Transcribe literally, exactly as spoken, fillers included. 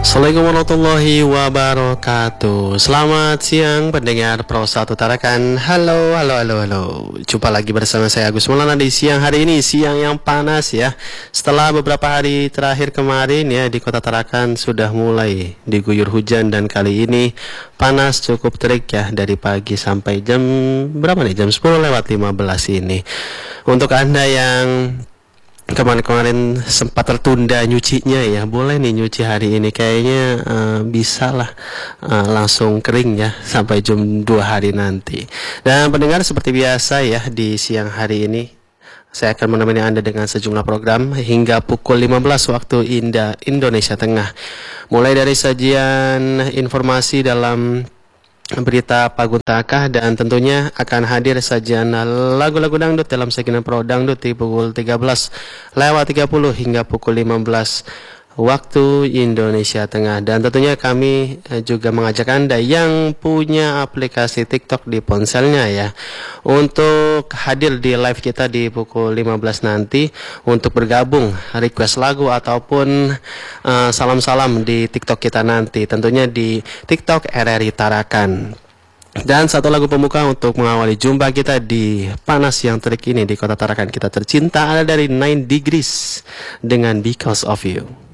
Assalamualaikum warahmatullahi wabarakatuh. Selamat siang pendengar Pro satu Tarakan. Halo, halo, halo, halo. Jumpa lagi bersama saya Agus Maulana di siang hari ini, siang yang panas ya. Setelah beberapa hari terakhir kemarin ya di Kota Tarakan sudah mulai diguyur hujan, dan kali ini panas cukup terik ya, dari pagi sampai jam berapa nih? Jam sepuluh lewat lima belas ini. Untuk Anda yang kemarin-kemarin sempat tertunda nyucinya ya, boleh nih nyuci hari ini, kayaknya uh, bisa lah uh, langsung kering ya sampai jam dua hari nanti. Dan pendengar, seperti biasa ya, di siang hari ini saya akan menemani Anda dengan sejumlah program hingga pukul lima belas waktu Inda Indonesia Tengah. Mulai dari sajian informasi dalam berita Paguntaka, dan tentunya akan hadir sajian lagu-lagu dangdut dalam segmen Pro Dangdut di pukul tiga belas lewat tiga puluh hingga pukul lima belas waktu Indonesia Tengah. Dan tentunya kami juga mengajak Anda yang punya aplikasi TikTok di ponselnya ya, untuk hadir di live kita di pukul lima belas nanti untuk bergabung, request lagu ataupun uh, salam-salam di TikTok kita nanti, tentunya di TikTok R R I Tarakan. Dan satu lagu pembuka untuk mengawali jumpa kita di panas yang terik ini di Kota Tarakan kita tercinta, ada dari Nine Degrees dengan Because of You.